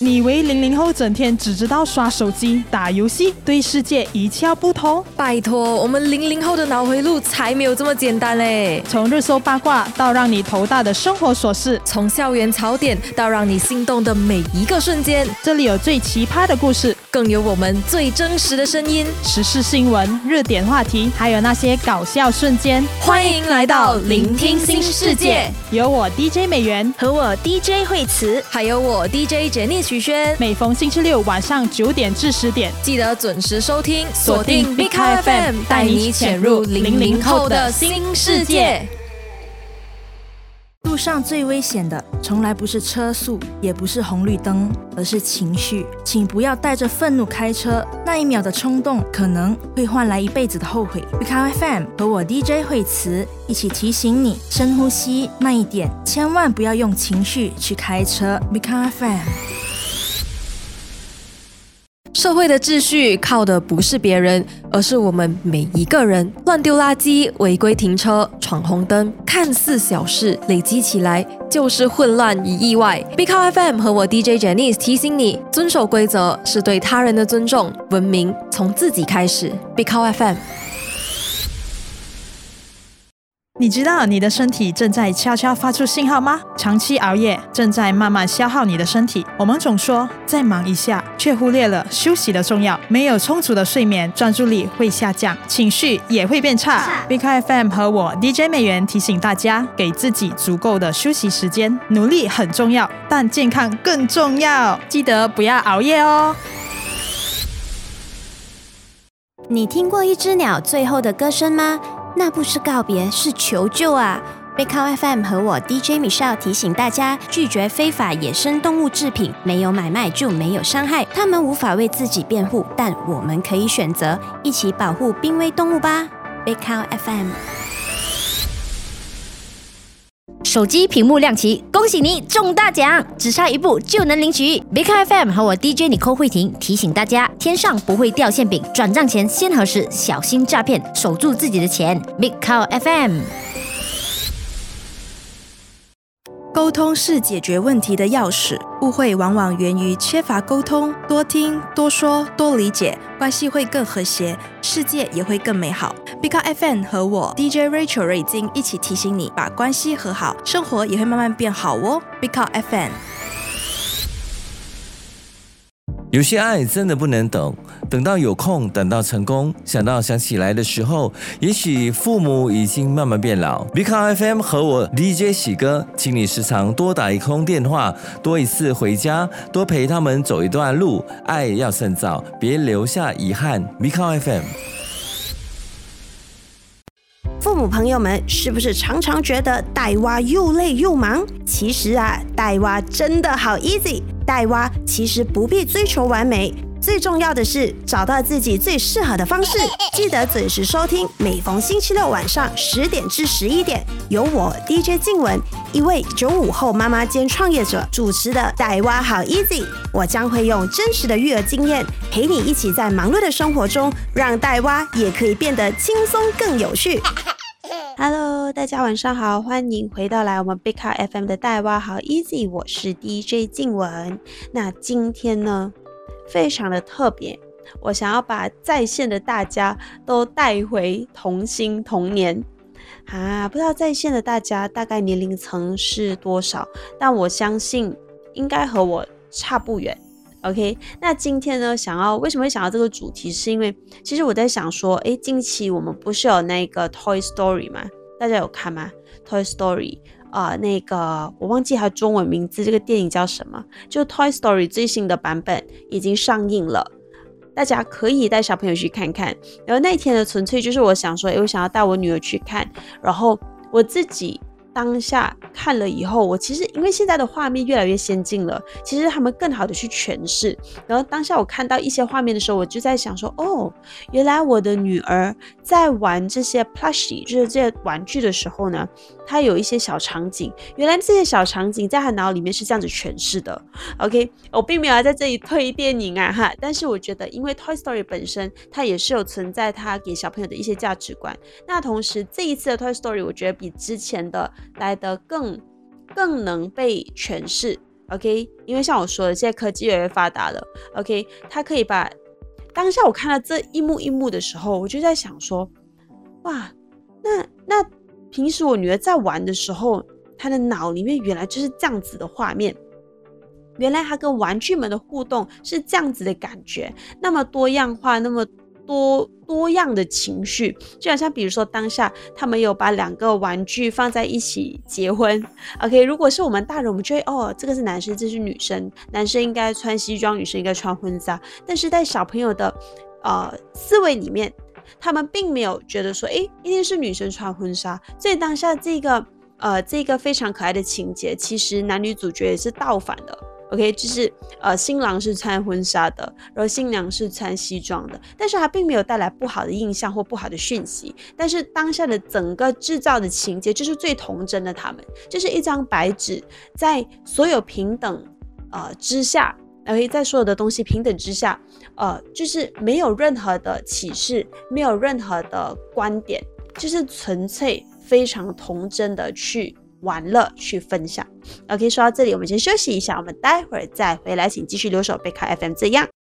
你以为00后整天只知道刷手机、打游戏，对世界一窍不通？ 拜托，我们00后的脑回路才没有这么简单嘞！ 从热搜八卦到让你头大的生活琐事， 从校园槽点到让你心动的每一个瞬间， 这里有最奇葩的故事， 更有我们最真实的声音， 时事新闻、热点话题，还有那些搞笑瞬间。 欢迎来到聆听新世界， 有我 DJ 美元和我 DJ 惠慈， 还有我 DJ Jenny 徐轩。 每逢星期六晚上9点至10点， 记得准时收听，锁定 Big Car FM， 带你潜入00后的新世界。 路上最危险的从来不是车速，也不是红绿灯，而是情绪。请不要带着愤怒开车，那一秒的冲动可能会换来一辈子的后悔。Big Car FM 和我 DJ 惠慈一起提醒你，深呼吸，慢一点，千万不要用情绪去开车。Big Car FM。 社会的秩序靠的不是别人，而是我们每一个人。乱丢垃圾、违规停车、闯红灯，看似小事，累积起来就是混乱与意外。Big Car FM 和我 DJ Janice 提醒你，遵守规则是对他人的尊重，文明从自己开始。Big Car FM。 你知道你的身体正在悄悄发出信号吗？长期熬夜正在慢慢消耗你的身体。我们总说再忙一下，却忽略了休息的重要。没有充足的睡眠，专注力会下降，情绪也会变差。Big FM 和我 DJ 美元提醒大家，给自己足够的休息时间。努力很重要，但健康更重要。记得不要熬夜哦。 你听过一只鸟最后的歌声吗？那不是告别，是求救啊！ Big Car FM 和我 DJ Michelle 提醒大家，拒绝非法野生动物制品，没有买卖就没有伤害。他们无法为自己辩护，但我们可以选择一起保护濒危动物吧。 Big Car FM。 手机屏幕亮起，恭喜你中大奖，只差一步就能领取。Big FM 和我 DJ 尼寇慧婷提醒大家，天上不会掉馅饼，转账前先核实，小心诈骗，守住自己的钱。Big FM。 沟通是解决问题的钥匙，误会往往源于缺乏沟通。多听、多说、多理解，关系会更和谐，世界也会更美好。Big Car FM 和我 DJ Rachel 瑞金一起提醒你，把关系和好，生活也会慢慢变好哦。Big Car FM。 有些爱真的不能等，等到有空，等到成功，想起来的时候，也许父母已经慢慢变老。Big Car FM 和我 DJ 喜哥，请你时常多打一通电话，多一次回家，多陪他们走一段路，爱要趁早，别留下遗憾。Big Car FM。 父母朋友们，是不是常常觉得带娃又累又忙？其实啊，带娃真的好 easy。带娃其实不必追求完美，最重要的是找到自己最适合的方式。记得准时收听，每逢星期六晚上10点至11点，由我 DJ 静雯，一位95后妈妈兼创业者主持的《带娃好 easy》，我将会用真实的育儿经验，陪你一起在忙碌的生活中，让带娃也可以变得轻松更有趣。Hello， 大家晚上好，欢迎回到我们 Big Car FM 的带娃好 easy， 我是 DJ 静雯。那今天呢，非常的特别，我想要把在线的大家都带回童心童年不知道在线的大家大概年龄层是多少，但我相信应该和我差不远。OK， 那今天呢，为什么会想到这个主题，是因为其实我在想说，近期我们不是有那个 Toy Story 吗？大家有看吗？ Toy Story 那个我忘记它中文名字，这个电影叫什么？就 Toy Story 最新的版本已经上映了，大家可以带小朋友去看看。然后那一天呢，纯粹就是我想说，我想要带我女儿去看，然后我自己当下看了以后，我其实因为现在的画面越来越先进了，其实他们更好的去诠释。然后当下我看到一些画面的时候，我就在想说，原来我的女儿在玩这些 plushie， 就是这些玩具的时候呢，她有一些小场景，原来这些小场景在她脑里面是这样子诠释的。OK， 我并没有在这里推电影但是我觉得因为 Toy Story 本身它也是有存在它给小朋友的一些价值观，那同时这一次的 Toy Story 我觉得比之前的来得更能被诠释， OK， 因为像我说的，现在科技越来越发达了 ，OK， 他可以把当下我看到这一幕一幕的时候，我就在想说，哇，那平时我女儿在玩的时候，她的脑里面原来就是这样子的画面，原来她跟玩具们的互动是这样子的感觉，那么多样化，那么多样的情绪，就好像比如说当下他们有把2个玩具放在一起结婚 OK， 如果是我们大人，我们就会这个是男生，这是女生，男生应该穿西装，女生应该穿婚纱，但是在小朋友的思维里面，他们并没有觉得说一定是女生穿婚纱，所以当下这个非常可爱的情节，其实男女主角也是倒反的OK， 就是新郎是穿婚纱的，然后新娘是穿西装的，但是它并没有带来不好的印象或不好的讯息，但是当下的整个制造的情节就是最童真的，他们就是一张白纸，在所有平等之下，OK， 在所有的东西平等之下，就是没有任何的歧视，没有任何的观点，就是纯粹非常童真的去玩乐去分享。OK， 说到这里我们先休息一下，我们待会儿再回来，请继续留守贝卡 FM 这样。